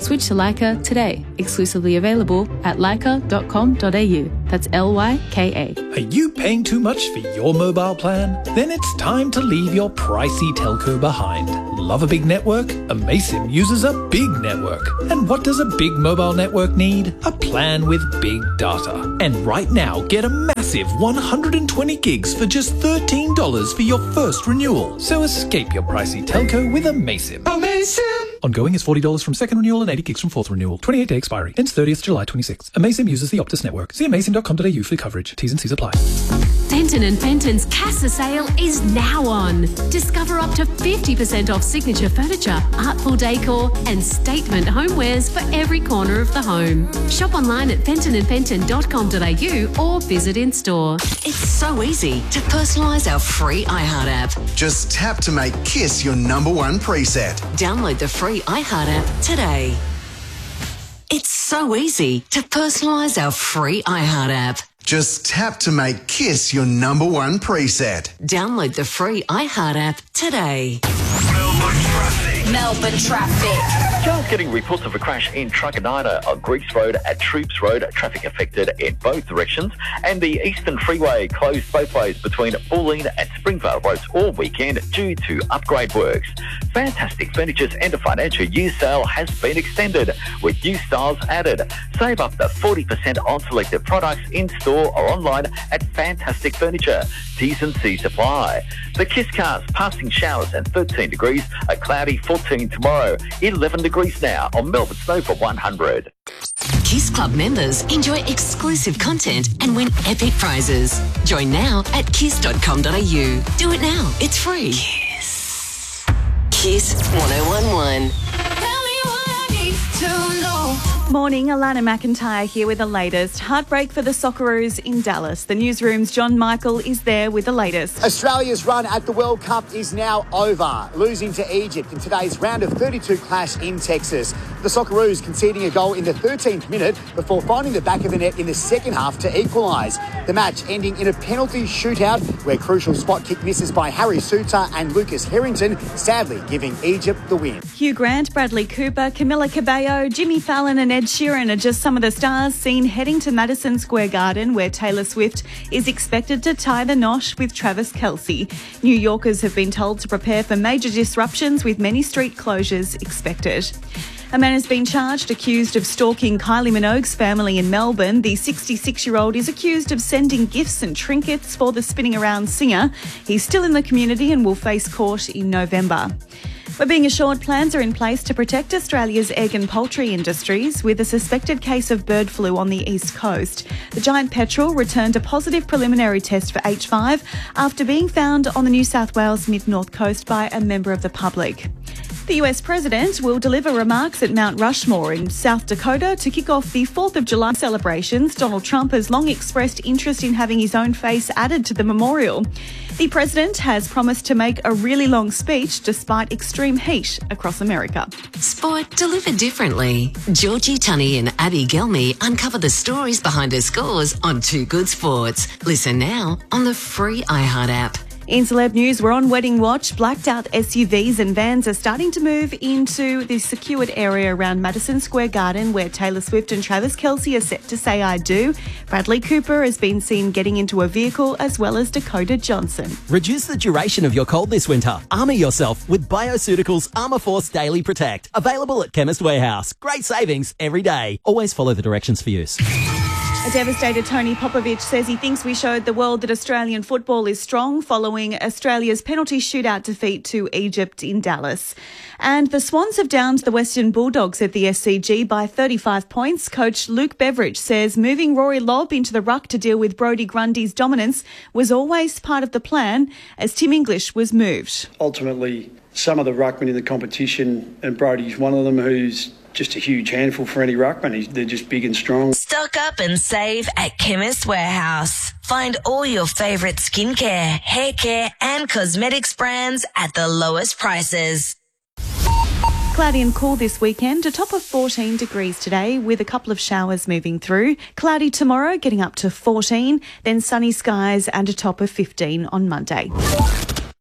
Switch to Leica today. Exclusively available at leica.com.au. That's Lyka. Are you paying too much for your mobile plan? Then it's time to leave your pricey telco behind. Love a big network? Amaysim uses a big network. And what does a big mobile network need? A plan with big data. And right now, get a massive 120 gigs for just $13 for your first renewal. So escape your pricey telco with Amaysim. Amaysim! Ongoing is $40 from second renewal and 80 gigs from fourth renewal. 28-day expiry. Ends 30th July 26. Amaysim uses the Optus network. See amaysim.com.au for coverage. T's and C's apply. Fenton & Fenton's Casa sale is now on. Discover up to 50% off signature furniture, artful decor and statement homewares for every corner of the home. Shop online at fentonandfenton.com.au or visit in store. It's so easy to personalise our free iHeart app. Just tap to make Kiss your #1 preset. Download the free iHeart app today. It's so easy to personalise our free iHeart app. Just tap to make Kiss your #1 preset. Download the free iHeart app today. Melbourne traffic. Just getting reports of a crash in Truganina on Greeks Road at Troops Road. Traffic affected in both directions. And the Eastern Freeway closed both ways between Bulleen and Springvale Roads all weekend due to upgrade works. Fantastic Furniture's end of financial year sale has been extended with new styles added. Save up to 40% on selected products in store or online at Fantastic Furniture. T's and C's apply. The Kiss cars passing showers and 13 degrees. A cloudy 14 tomorrow. 11 degrees now on Melbourne Snow for 100. Kiss Club members enjoy exclusive content and win epic prizes. Join now at kiss.com.au. Do it now. It's free. Kiss 1011. Morning, Alana McIntyre here with the latest. Heartbreak for the Socceroos in Dallas. The newsroom's John Michael is there with the latest. Australia's run at the World Cup is now over, losing to Egypt in today's round of 32 clash in Texas. The Socceroos conceding a goal in the 13th minute before finding the back of the net in the second half to equalise. The match ending in a penalty shootout where crucial spot kick misses by Harry Suter and Lucas Harrington, sadly giving Egypt the win. Hugh Grant, Bradley Cooper, Camila Cabello, Jimmy Fallon and Ed Sheeran are just some of the stars seen heading to Madison Square Garden, where Taylor Swift is expected to tie the knot with Travis Kelce. New Yorkers have been told to prepare for major disruptions with many street closures expected. A man has been charged, accused of stalking Kylie Minogue's family in Melbourne. The 66-year-old is accused of sending gifts and trinkets for the spinning around singer. He's still in the community and will face court in November. We're being assured plans are in place to protect Australia's egg and poultry industries with a suspected case of bird flu on the east coast. The giant petrel returned a positive preliminary test for H5 after being found on the New South Wales mid-north coast by a member of the public. The US President will deliver remarks at Mount Rushmore in South Dakota to kick off the 4th of July celebrations. Donald Trump has long expressed interest in having his own face added to the memorial. The President has promised to make a really long speech despite extreme heat across America. Sport delivered differently. Georgie Tunney and Abby Gelmy uncover the stories behind her scores on Too Good Sports. Listen now on the free iHeart app. In celeb news, we're on wedding watch. Blacked out SUVs and vans are starting to move into the secured area around Madison Square Garden, where Taylor Swift and Travis Kelce are set to say I do. Bradley Cooper has been seen getting into a vehicle, as well as Dakota Johnson. Reduce the duration of your cold this winter. Armour yourself with Bioceuticals Armour Force Daily Protect. Available at Chemist Warehouse. Great savings every day. Always follow the directions for use. A devastated Tony Popovich says he thinks we showed the world that Australian football is strong following Australia's penalty shootout defeat to Egypt in Dallas. And the Swans have downed the Western Bulldogs at the SCG by 35 points. Coach Luke Beveridge says moving Rory Lobb into the ruck to deal with Brodie Grundy's dominance was always part of the plan, as Tim English was moved. Ultimately, some of the ruckmen in the competition, and Brodie's one of them, who's just a huge handful for any ruckman. They're just big and strong. Stock up and save at Chemist Warehouse. Find all your favourite skincare, hair care and cosmetics brands at the lowest prices. Cloudy and cool this weekend, a top of 14 degrees today with a couple of showers moving through. Cloudy tomorrow, getting up to 14, then sunny skies and a top of 15 on Monday.